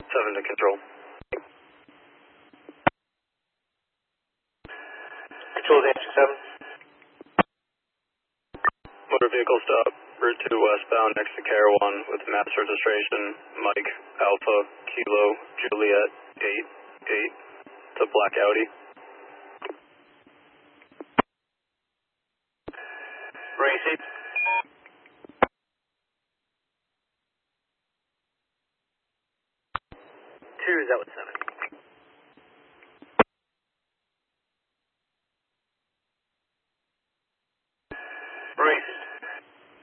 7 to control. Control danger 7. Motor vehicle stop, Route 2 westbound next to Care 1 with mass registration, Mike Alpha Kilo Juliet 88 to Black Audi. Racy. 2, is that with 7?